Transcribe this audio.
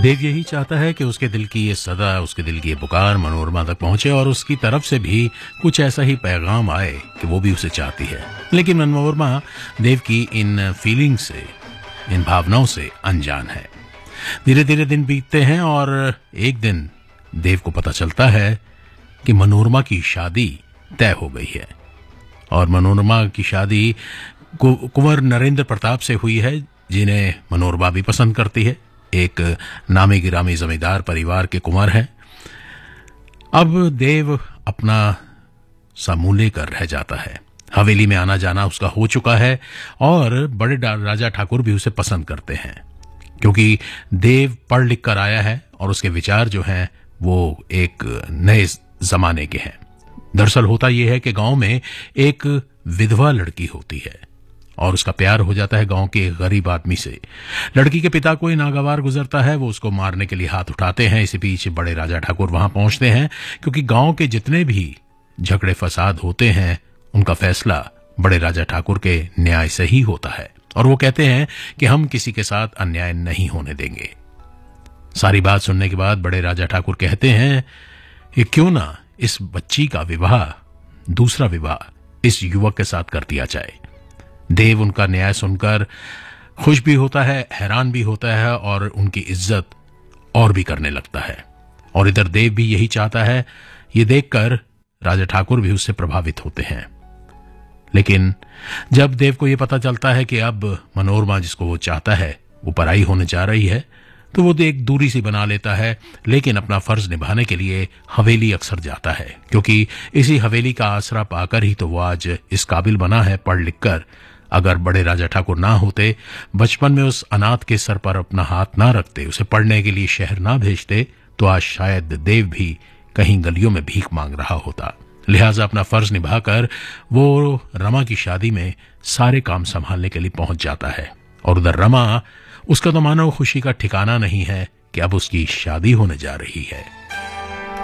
देव यही चाहता है कि उसके दिल की ये सदा, उसके दिल की ये पुकार मनोरमा तक पहुंचे और उसकी तरफ से भी कुछ ऐसा ही पैगाम आए कि वो भी उसे चाहती है। लेकिन मनोरमा देव की इन फीलिंग्स से, इन भावनाओं से अनजान है। धीरे धीरे दिन बीतते हैं और एक दिन देव को पता चलता है कि मनोरमा की शादी तय हो गई है और मनोरमा की शादी कुंवर नरेंद्र प्रताप से हुई है, जिन्हें मनोरमा भी पसंद करती है। एक नामी गिरामी जमींदार परिवार के कुंवर हैं। अब देव अपना समूह लेकर रह जाता है। हवेली में आना जाना उसका हो चुका है और बड़े राजा ठाकुर भी उसे पसंद करते हैं, क्योंकि देव पढ़ लिख कर आया है और उसके विचार जो हैं वो एक नए जमाने के हैं। दरअसल होता यह है कि गांव में एक विधवा लड़की होती है और उसका प्यार हो जाता है गांव के एक गरीब आदमी से। लड़की के पिता कोई नागवार गुजरता है, वो उसको मारने के लिए हाथ उठाते हैं। इसी बीच बड़े राजा ठाकुर वहां पहुंचते हैं, क्योंकि गांव के जितने भी झगड़े फसाद होते हैं उनका फैसला बड़े राजा ठाकुर के न्याय से ही होता है और वो कहते हैं कि हम किसी के साथ अन्याय नहीं होने देंगे। सारी बात सुनने के बाद बड़े राजा ठाकुर कहते हैं कि क्यों ना इस बच्ची का विवाह, दूसरा विवाह इस युवक के साथ कर दिया जाए। देव उनका न्याय सुनकर खुश भी होता है, हैरान भी होता है और उनकी इज्जत और भी करने लगता है। और इधर देव भी यही चाहता है। ये देखकर राजा ठाकुर भी उससे प्रभावित होते हैं। लेकिन जब देव को यह पता चलता है कि अब मनोरमा जिसको वो चाहता है वो पराई होने जा रही है, तो वो एक दूरी सी बना लेता है। लेकिन अपना फर्ज निभाने के लिए हवेली अक्सर जाता है, क्योंकि इसी हवेली का आसरा पाकर ही तो वो आज इस काबिल बना है पढ़ लिख कर। अगर बड़े राजा ठाकुर ना होते, बचपन में उस अनाथ के सर पर अपना हाथ ना रखते, उसे पढ़ने के लिए शहर ना भेजते, तो आज शायद देव भी कहीं गलियों में भीख मांग रहा होता। लिहाजा अपना फर्ज निभाकर वो रमा की शादी में सारे काम संभालने के लिए पहुंच जाता है। और उधर रमा, उसका तो मानो खुशी का ठिकाना नहीं है कि अब उसकी शादी होने जा रही है।